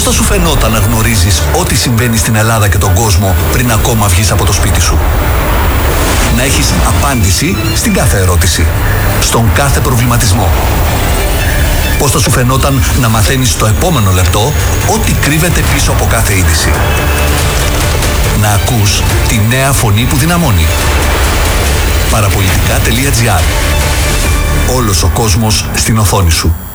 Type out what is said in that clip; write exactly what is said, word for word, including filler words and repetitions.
θα σου φαινόταν να γνωρίζεις ό,τι συμβαίνει στην Ελλάδα και τον κόσμο πριν ακόμα βγεις από το σπίτι σου? Να έχεις απάντηση στην κάθε ερώτηση, στον κάθε προβληματισμό. Πώς θα σου φαινόταν να μαθαίνεις το επόμενο λεπτό ό,τι κρύβεται πίσω από κάθε είδηση? Να ακούς τη νέα φωνή που δυναμώνει. Παραπολιτικά τελεία τζι άρ. Όλος ο κόσμος στην οθόνη σου.